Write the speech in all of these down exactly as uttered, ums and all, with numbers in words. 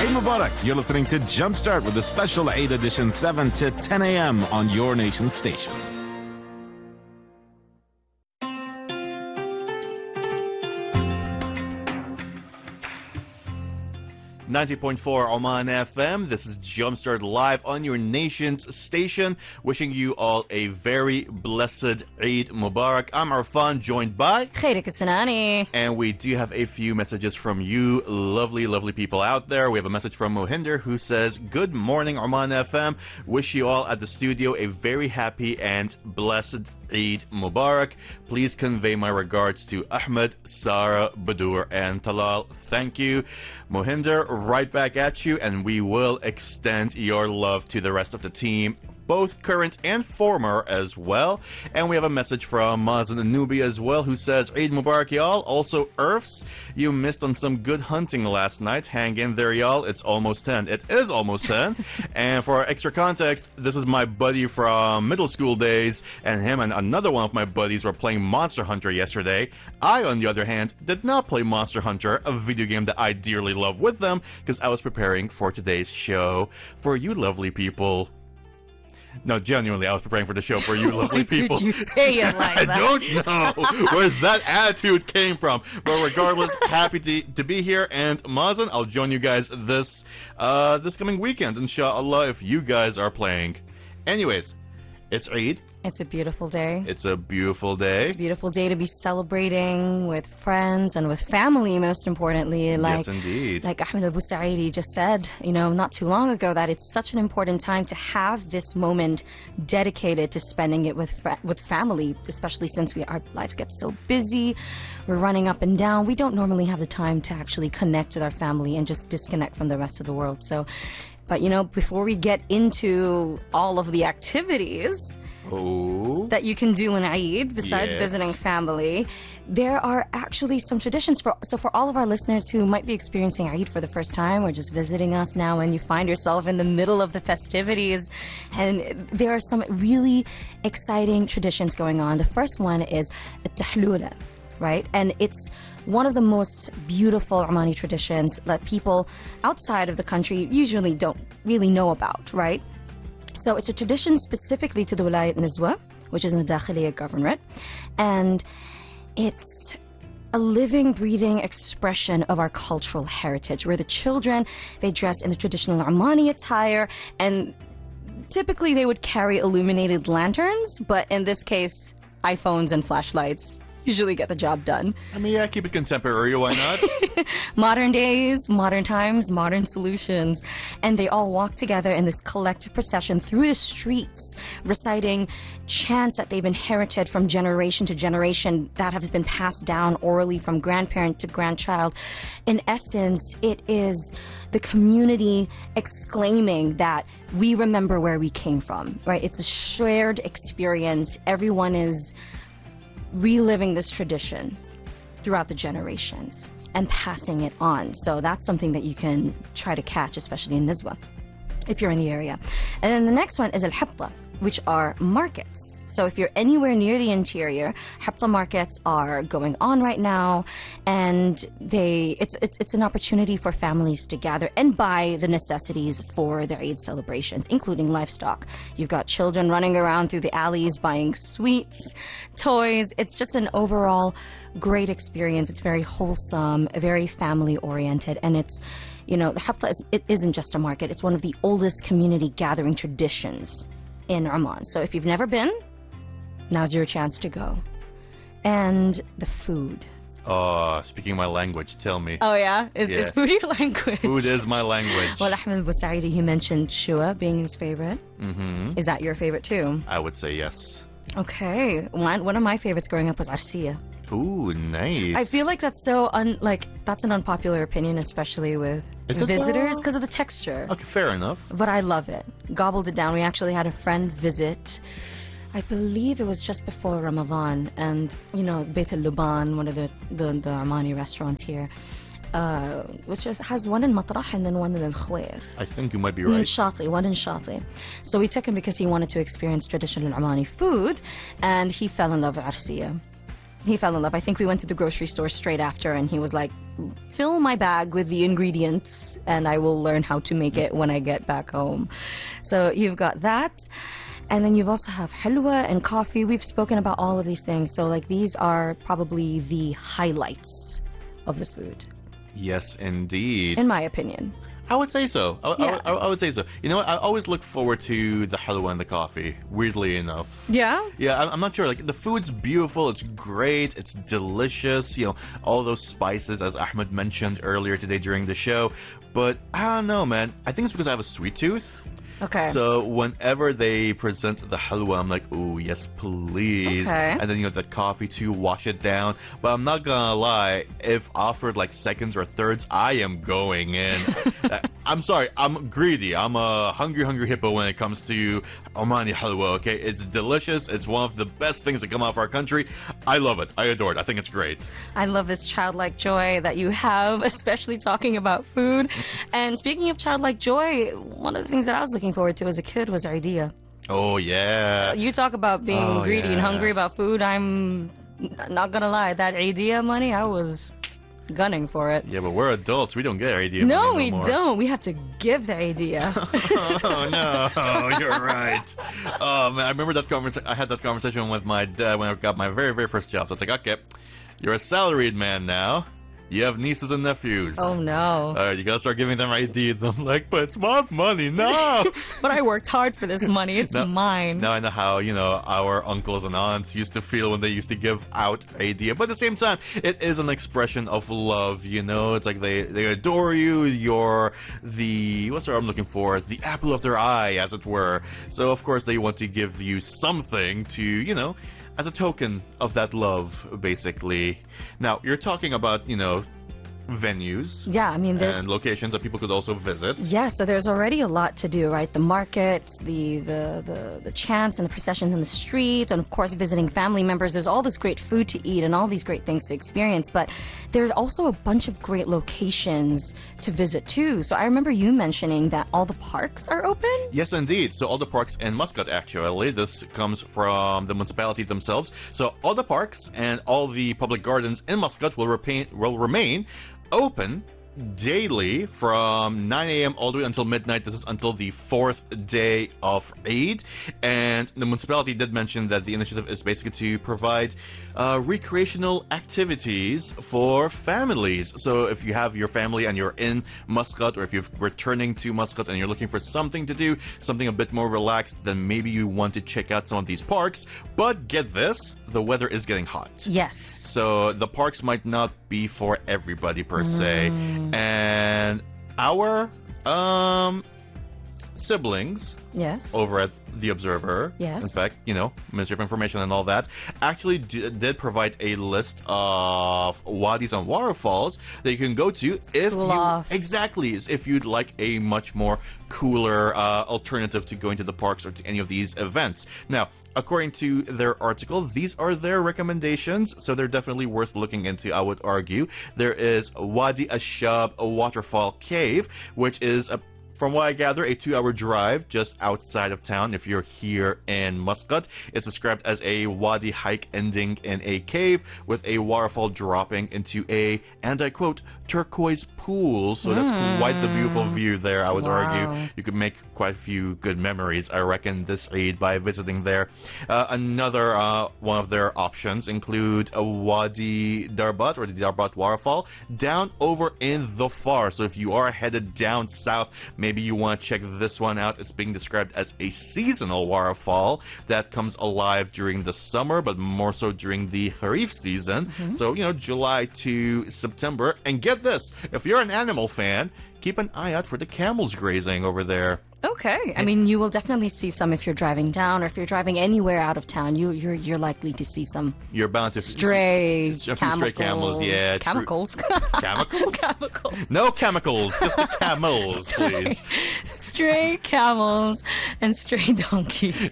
Eid Mubarak. You're listening to Jumpstart with the special Eid edition seven to ten a.m. on your nation station. ninety point four Oman F M. This is Jumpstart live on your nation's station. Wishing you all a very blessed Eid Mubarak. I'm Arfan, joined by Khairik Sanani. And we do have a few messages from you lovely, lovely people out there. We have a message from Mohinder who says, good morning, Oman F M. Wish you all at the studio a very happy and blessed Eid Mubarak. Please convey my regards to Ahmed, Sarah, Badur, and Talal. Thank you. Mohinder, right back at you, and we will extend your love to the rest of the team, both current and former as well. And we have a message from Mazen Anubi as well, who says, Eid Mubarak, y'all. Also, Earths, you missed on some good hunting last night. Hang in there, y'all. It's almost ten. It is almost ten. And for extra context, this is my buddy from middle school days, and him and another one of my buddies were playing Monster Hunter yesterday. I, on the other hand, did not play Monster Hunter, a video game that I dearly love, with them, because I was preparing for today's show for you lovely people. No, genuinely, I was preparing for the show for you lovely Why people. did you say it like I that? don't know where that attitude came from. But regardless, happy to, to be here. And Mazen, I'll join you guys this uh, this coming weekend, inshallah, if you guys are playing. Anyways, it's Eid. It's a beautiful day. It's a beautiful day. It's a beautiful day to be celebrating with friends and with family, most importantly. Like, yes, indeed. Like Ahmed Abu Sa'idi just said, you know, not too long ago, that it's such an important time to have this moment dedicated to spending it with fr- with family, especially since we our lives get so busy. We're running up and down. We don't normally have the time to actually connect with our family and just disconnect from the rest of the world. So, but, you know, before we get into all of the activities Oh. that you can do in Eid, besides Yes. visiting family, there are actually some traditions. For So for all of our listeners who might be experiencing Eid for the first time, or just visiting us now, and you find yourself in the middle of the festivities, and there are some really exciting traditions going on. The first one is At-Tahlula, right? And it's one of the most beautiful Omani traditions that people outside of the country usually don't really know about, right? So it's a tradition specifically to the Wilayat Nizwa, which is in the Dakhiliya Governorate, and it's a living, breathing expression of our cultural heritage, where the children, they dress in the traditional Omani attire, and typically they would carry illuminated lanterns, but in this case, iPhones and flashlights usually get the job done. I mean, yeah, keep it contemporary, why not? Modern days, modern times, modern solutions. And they all walk together in this collective procession through the streets, reciting chants that they've inherited from generation to generation, that have been passed down orally from grandparent to grandchild. In essence, it is the community exclaiming that we remember where we came from, right? It's a shared experience. Everyone is reliving this tradition throughout the generations and passing it on. So that's something that you can try to catch, especially in Nizwa, if you're in the area. And then the next one is Al-Hibta, which are markets. So if you're anywhere near the interior, Hibta markets are going on right now, and they it's, it's it's an opportunity for families to gather and buy the necessities for their Eid celebrations, including livestock. You've got children running around through the alleys buying sweets, toys. It's just an overall great experience. It's very wholesome, very family-oriented, and it's, you know, the Hibta is, it isn't just a market. It's one of the oldest community gathering traditions in Oman. So if you've never been, now's your chance to go. And the food. Oh, speaking my language, tell me. Oh yeah? Is, Yeah. is food your language? Food is my language. Well, Ahmed Abu Sa'idi, he mentioned shua being his favorite. Mm-hmm. Is that your favorite too? I would say yes. Okay. One, one of my favorites growing up was arsiya. Ooh, nice. I feel like that's so, un, like, that's an unpopular opinion, especially with Is it visitors, though? because of the texture. Okay, fair enough. But I love it. Gobbled it down. We actually had a friend visit. I believe it was just before Ramadan, and you know, Beit al-Luban, one of the the, the Omani restaurants here, uh, which is, has one in Matrah and then one in Al-Khwair. I think you might be One in right. Shati, one in Shati. So we took him because he wanted to experience traditional Omani food, and he fell in love with arsiya. He fell in love. I think we went to the grocery store straight after, and he was like, fill my bag with the ingredients, and I will learn how to make it when I get back home. So you've got that. And then you've also have halwa and coffee. We've spoken about all of these things. So, like, these are probably the highlights of the food, Yes, indeed. in my opinion. I would say so. I, Yeah. I, I, I would say so. You know what? I always look forward to the halwa and the coffee, weirdly enough. Yeah? Yeah, I'm, I'm not sure. Like, the food's beautiful, it's great, it's delicious, you know, all those spices, as Ahmed mentioned earlier today during the show. But I don't know, man. I think it's because I have a sweet tooth. Okay. So whenever they present the halwa, I'm like, oh, yes, please. Okay. And then, you know, the coffee to wash it down. But I'm not gonna lie, if offered like seconds or thirds, I am going in. I'm sorry, I'm greedy. I'm a hungry, hungry hippo when it comes to Omani halwa, okay? It's delicious. It's one of the best things that come out of our country. I love it. I adore it. I think it's great. I love this childlike joy that you have, especially talking about food. And speaking of childlike joy, one of the things that I was looking forward to as a kid was idea. Oh, yeah. You talk about being Oh, greedy and yeah. hungry about food. I'm n- not gonna lie, that idea money, I was gunning for it. Yeah, but we're adults. We don't get idea. No, money we more. don't. We have to give the idea. Oh no, you're right. Oh man, I remember that conversation. I had that conversation with my dad when I got my very, very first job. So it's like, okay, you're a salaried man now. You have nieces and nephews. Oh no. All right, you gotta start giving them I D. I'm like, but it's my money, no. But I worked hard for this money. It's Now- mine. Now I know how, you know, our uncles and aunts used to feel when they used to give out idea. But at the same time, it is an expression of love, you know? It's like they, they adore you. You're the, what's the word I'm looking for? The apple of their eye, as it were. So, of course, they want to give you something to, you know, as a token of that love, basically. Now, you're talking about, you know, venues Yeah, I mean, there's and locations that people could also visit. yeah, so there's already a lot to do, right? The markets, the, the, the, the chants and the processions in the streets, and of course visiting family members. There's all this great food to eat and all these great things to experience, but there's also a bunch of great locations to visit too. So I remember you mentioning that all the parks are open? Yes, indeed. So all the parks in Muscat, actually, this comes from the municipality themselves. So all the parks and all the public gardens in Muscat will, repain, will remain open daily from nine a.m. all the way until midnight. This is until the fourth day of Eid. And the municipality did mention that the initiative is basically to provide uh, recreational activities for families. So if you have your family and you're in Muscat, or if you're returning to Muscat and you're looking for something to do, something a bit more relaxed, then maybe you want to check out some of these parks. But get this, the weather is getting hot. Yes. So the parks might not be for everybody per se. And our um siblings Yes. over at The Observer, Yes. in fact, you know, Ministry of Information and all that, actually d- did provide a list of wadis and waterfalls that you can go to if Cool you off. exactly if you'd like a much more cooler uh, alternative to going to the parks or to any of these events. Now, according to their article, these are their recommendations, so they're definitely worth looking into, I would argue. There is Wadi Ashab, a waterfall cave, which is a from what I gather, a two-hour drive just outside of town if you're here in Muscat. It's described as a wadi hike ending in a cave with a waterfall dropping into a, and I quote, turquoise pool. So that's quite the beautiful view there, I would Wow. argue. You could make quite a few good memories, I reckon, this Eid by visiting there. Uh, another uh, one of their options include a Wadi Darbat, or the Darbat waterfall, down over in the far. So if you are headed down south, maybe you want to check this one out. It's being described as a seasonal waterfall that comes alive during the summer, but more so during the Kharif season. So, you know, July to September. And get this, if you're an animal fan, keep an eye out for the camels grazing over there. Okay. I mean, you will definitely see some if you're driving down, or if you're driving anywhere out of town. You you're you're likely to see some You're bound to stray a few chemicals. stray camels, yeah, true. chemicals. Chemicals? chemicals. No chemicals, just the camels, please. Stray camels and stray donkeys.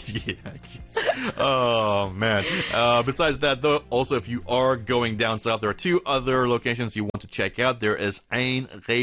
Yeah. Oh man. Uh, besides that, though, also if you are going down south, there are two other locations you want to check out. There is Ain Ghaith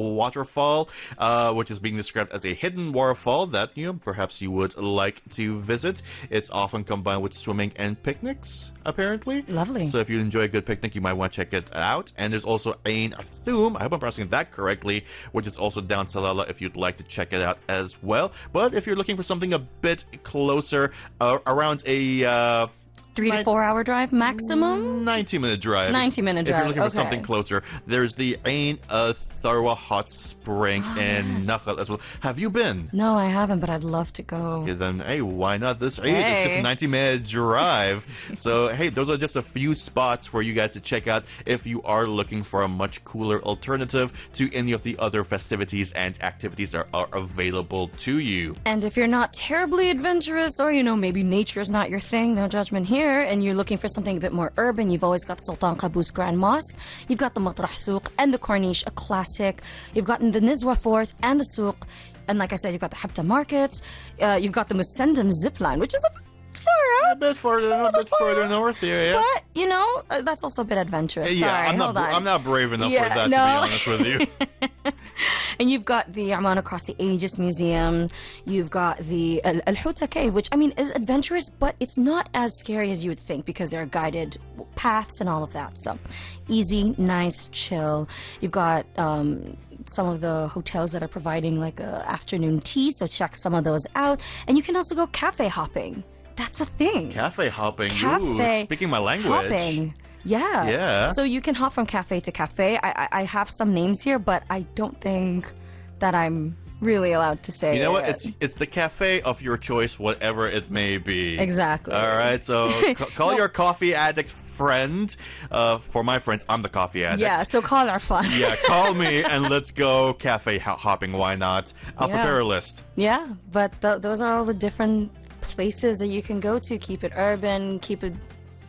waterfall, uh, which is being described as a hidden waterfall that, you know, perhaps you would like to visit. It's often combined with swimming and picnics, apparently. Lovely. So if you enjoy a good picnic, you might want to check it out. And there's also Ain Thum, I hope I'm pronouncing that correctly, which is also down Salalah if you'd like to check it out as well. But if you're looking for something a bit closer, uh, around a... Uh, Three to four hour drive maximum? ninety minute drive. ninety minute drive. If you're looking okay. for something closer, there's the Ain Tharwa Hot Spring Oh, in yes. Nakhal as well. Have you been? No, I haven't, but I'd love to go. Okay, then, hey, why not this Eid? Hey. It's just a ninety minute drive. So, hey, those are just a few spots for you guys to check out if you are looking for a much cooler alternative to any of the other festivities and activities that are available to you. And if you're not terribly adventurous, or, you know, maybe nature is not your thing, no judgment here, and you're looking for something a bit more urban, you've always got Sultan Qaboos Grand Mosque, you've got the Matrah Souk and the Corniche, a classic, you've gotten the Nizwa Fort and the Souk, and like I said, you've got the Habta Markets, uh, you've got the Musendam Zip Line, which is a bit far out. A bit further, It's a little bit far further out. north here, yeah. But, you know, uh, that's also a bit adventurous. yeah, Sorry, I'm not. hold on. I'm not brave enough Yeah, for that, no. to be honest with you. And you've got the Amman Across the Ages Museum. You've got the Al Al Huta Cave, which, I mean, is adventurous, but it's not as scary as you would think because there are guided paths and all of that. So easy, nice, chill. You've got um, some of the hotels that are providing like a afternoon tea, so check some of those out. And you can also go cafe hopping. That's a thing. Cafe hopping. Cafe Ooh, speaking my language. hopping. Yeah. Yeah. So you can hop from cafe to cafe. I, I, I have some names here, but I don't think that I'm really allowed to say You know what? it. It's it's the cafe of your choice, whatever it may be. Exactly. All right. So c- call Well- your coffee addict friend. Uh, for my friends, I'm the coffee addict. Yeah, so call our fun. Yeah, call me and let's go cafe ho- hopping. Why not? I'll Yeah. prepare a list. Yeah, but th- those are all the different places that you can go to. Keep it urban, keep it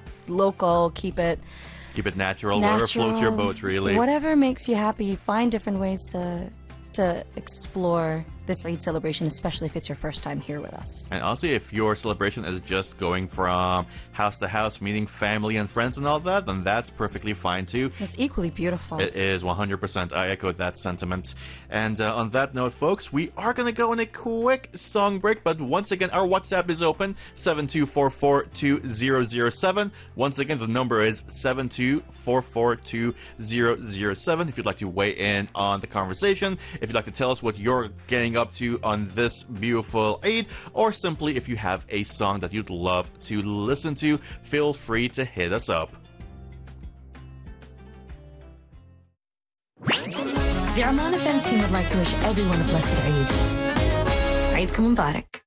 local, keep it Keep it natural. natural. Whatever floats your boat, really. Whatever makes you happy. Find different ways to to explore this Eid celebration, especially if it's your first time here with us. And honestly, if your celebration is just going from house to house, meeting family and friends and all that, then that's perfectly fine too. It's equally beautiful. It is one hundred percent. I echo that sentiment. And uh, on that note, folks, we are going to go on a quick song break. But once again, our WhatsApp is open, seven two four four two zero zero seven. Once again, the number is seven two four four two zero zero seven. If you'd like to weigh in on the conversation, if you'd like to tell us what you're getting up to on this beautiful Eid, or simply if you have a song that you'd love to listen to, feel free to hit us up. The Arman F M team would like to wish everyone a blessed Eid. Eidkum Mubarak.